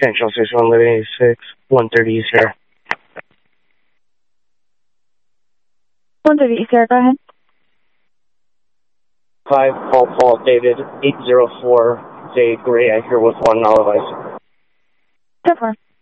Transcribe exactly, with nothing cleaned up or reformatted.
Central Station one eighty-six, one thirty East Sierra. one thirty East Sierra, go ahead. five, Paul Paul David, eight zero four, J Gray, I hear with one Olive Ice. ten four.